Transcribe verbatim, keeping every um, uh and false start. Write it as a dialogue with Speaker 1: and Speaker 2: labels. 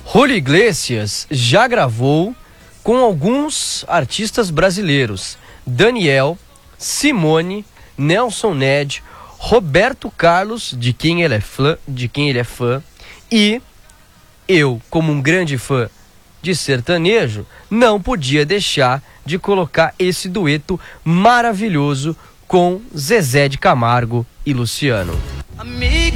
Speaker 1: Julio Iglesias já gravou com alguns artistas brasileiros: Daniel, Simone, Nelson Ned, Roberto Carlos, de quem ele é fã, de quem ele é fã, e eu, como um grande fã de sertanejo, não podia deixar de colocar esse dueto maravilhoso com Zezé de Camargo e Luciano.
Speaker 2: Amiga.